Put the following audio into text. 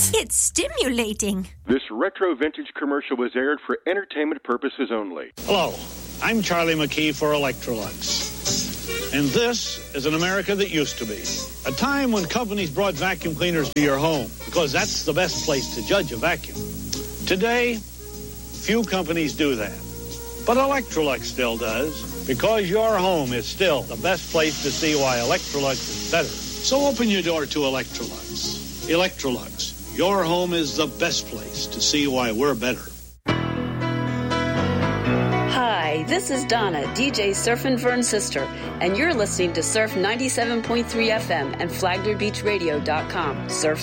It's stimulating. This retro vintage commercial was aired for entertainment purposes only. Hello, I'm Charlie McKee for Electrolux. And this is an America that used to be. A time when companies brought vacuum cleaners to your home because that's the best place to judge a vacuum. Today, few companies do that. But Electrolux still does, because your home is still the best place to see why Electrolux is better. So open your door to Electrolux. Electrolux, your home is the best place to see why we're better. Hi, this is Donna, DJ Surfin' Vern's sister, and you're listening to Surf 97.3 FM and FlaglerBeachRadio.com. Surf